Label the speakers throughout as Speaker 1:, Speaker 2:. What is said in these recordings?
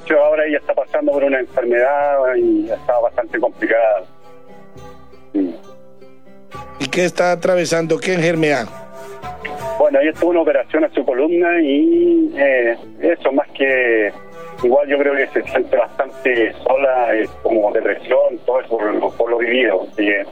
Speaker 1: hecho ahora ella está pasando por una enfermedad y está bastante complicada.
Speaker 2: ¿Y qué está atravesando? ¿Qué enfermedad?
Speaker 1: Bueno, ella tuvo una operación a su columna y eso, más que igual yo creo que se siente bastante sola, como depresión, todo eso por lo vivido. Así que...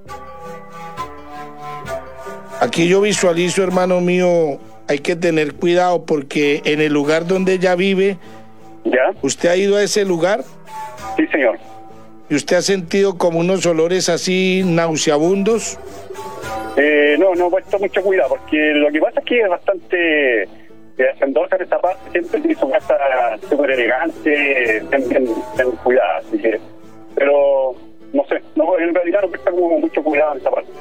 Speaker 2: Aquí yo visualizo, hermano mío, hay que tener cuidado porque en el lugar donde ella vive,
Speaker 1: ¿ya?
Speaker 2: ¿Usted ha ido a ese lugar?
Speaker 1: Sí, señor.
Speaker 2: ¿Y usted ha sentido como unos olores así nauseabundos?
Speaker 1: No he puesto mucho cuidado, porque lo que pasa es que es bastante hacendosa en esta parte, siempre tiene su casa súper elegante, bien cuidada, así que, pero no sé, en realidad no presta como mucho cuidado en esta parte.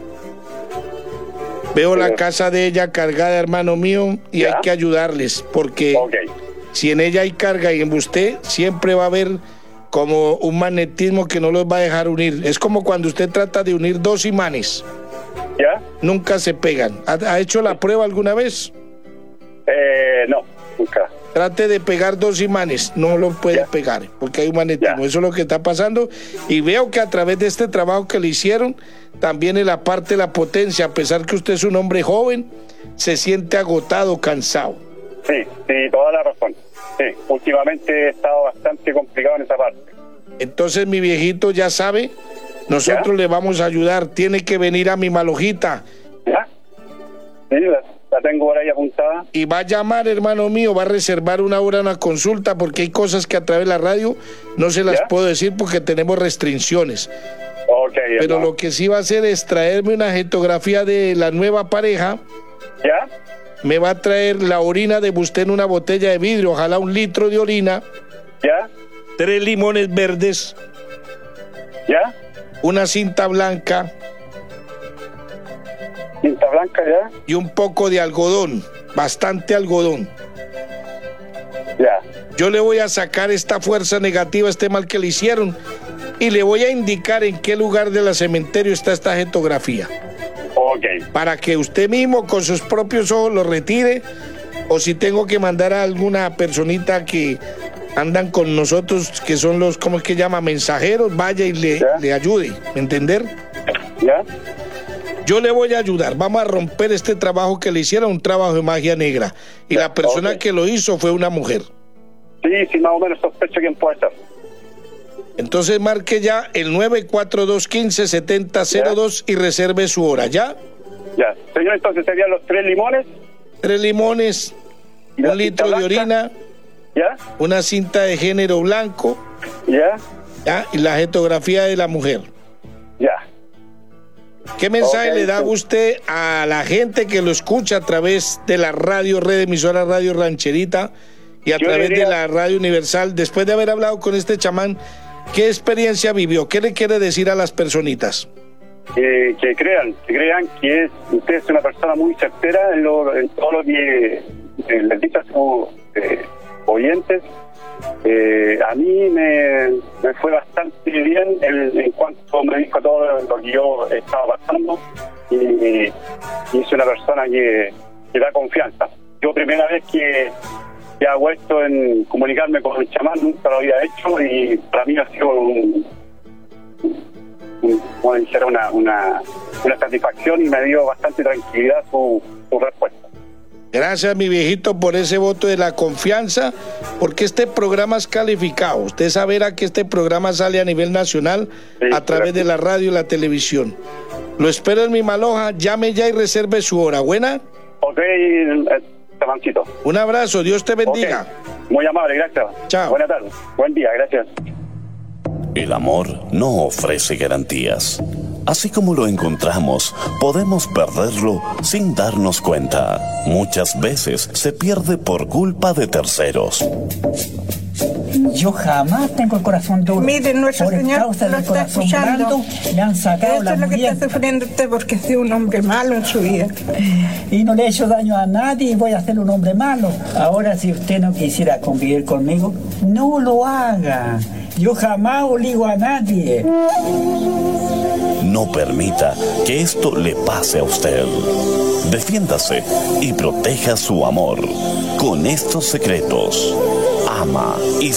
Speaker 2: Veo la casa de ella cargada, hermano mío, y
Speaker 1: ¿ya?
Speaker 2: Hay que ayudarles, porque si en ella hay carga y en usted, siempre va a haber como un magnetismo que no los va a dejar unir. Es como cuando usted trata de unir dos imanes.
Speaker 1: ¿Ya?
Speaker 2: Nunca se pegan. ¿Ha hecho la prueba alguna vez?
Speaker 1: No, nunca.
Speaker 2: Trate de pegar dos imanes, no lo puede pegar, porque hay un magnetismo. Eso es lo que está pasando. Y veo que a través de este trabajo que le hicieron, también en la parte de la potencia, a pesar que usted es un hombre joven, se siente agotado, cansado.
Speaker 1: Sí, toda la razón. Sí, últimamente he estado bastante complicado en esa parte.
Speaker 2: Entonces, mi viejito ya sabe, nosotros le vamos a ayudar. Tiene que venir a mi Malojita.
Speaker 1: ¿Ya? Sí, la tengo por ahí apuntada.
Speaker 2: Y va a llamar, hermano mío, va a reservar una hora, una consulta, porque hay cosas que a través de la radio no se las puedo decir porque tenemos restricciones. Pero lo que sí va a hacer es traerme una fotografía de la nueva pareja.
Speaker 1: ¿Ya?
Speaker 2: Me va a traer la orina de usted en una botella de vidrio, ojalá 1 litro de orina.
Speaker 1: ¿Ya?
Speaker 2: 3 limones verdes.
Speaker 1: ¿Ya?
Speaker 2: Una cinta blanca.
Speaker 1: Cinta blanca, ¿ya?
Speaker 2: Y un poco de algodón, bastante algodón.
Speaker 1: Ya.
Speaker 2: Yo le voy a sacar esta fuerza negativa, este mal que le hicieron, y le voy a indicar en qué lugar de la cementerio está esta fotografía. Para que usted mismo con sus propios ojos lo retire, o si tengo que mandar a alguna personita que andan con nosotros, que son los, ¿cómo es que llama? Mensajeros, vaya y le ayude, ¿entender?
Speaker 1: ¿Ya?
Speaker 2: Yo le voy a ayudar, vamos a romper este trabajo que le hicieron, un trabajo de magia negra, y la persona que lo hizo fue una mujer.
Speaker 1: Sí, más o menos sospecho quién puede ser.
Speaker 2: Entonces marque ya el 942-15-7002 y reserve su hora, ¿ya?
Speaker 1: Ya. Señor, entonces serían los 3 limones.
Speaker 2: 3 limones, 1 litro de orina.
Speaker 1: ¿Ya?
Speaker 2: Una cinta de género blanco.
Speaker 1: ¿Ya?
Speaker 2: ¿Ya? Y la fotografía de la mujer.
Speaker 1: Ya.
Speaker 2: ¿Qué mensaje le da usted a la gente que lo escucha a través de la radio, red emisora Radio Rancherita y a través de la Radio Universal, después de haber hablado con este chamán? ¿Qué experiencia vivió? ¿Qué le quiere decir a las personitas?
Speaker 1: Que crean que usted es una persona muy certera en todo lo que les dice a sus oyentes. A mí me fue bastante bien en cuanto me dijo todo lo que yo estaba pasando, y es una persona que da confianza. Yo primera vez que hago esto en comunicarme con el chamán, nunca lo había hecho, y para mí ha sido como dijera, una satisfacción, y me dio bastante tranquilidad su respuesta.
Speaker 2: Gracias, mi viejito, por ese voto de la confianza, porque este programa es calificado. Usted sabrá que este programa sale a nivel nacional a través de la radio y la televisión. Lo espero en mi Maloja, llame ya y reserve su hora. ¿Buena?
Speaker 1: Ok, Chamancito.
Speaker 2: Un abrazo, Dios te bendiga.
Speaker 1: Muy amable, gracias.
Speaker 2: Chao.
Speaker 1: Buenas tardes, buen día, gracias.
Speaker 3: El amor no ofrece garantías. Así como lo encontramos, podemos perderlo sin darnos cuenta. Muchas veces se pierde por culpa de terceros.
Speaker 4: Yo jamás tengo el corazón duro.
Speaker 5: Mire, nuestro
Speaker 4: por
Speaker 5: Señor
Speaker 4: causa
Speaker 5: lo
Speaker 4: del
Speaker 5: está
Speaker 4: corazón
Speaker 5: escuchando.
Speaker 4: blando, le han sacado
Speaker 5: Esto
Speaker 4: la
Speaker 5: es lo que
Speaker 4: muriel.
Speaker 5: está sufriendo usted porque ha sido un hombre malo en su vida.
Speaker 4: Y no le he hecho daño a nadie y voy a ser un hombre malo. Ahora, si usted no quisiera convivir conmigo, no lo haga. Yo jamás obligo a nadie.
Speaker 3: No permita que esto le pase a usted. Defiéndase y proteja su amor con estos secretos. Ama y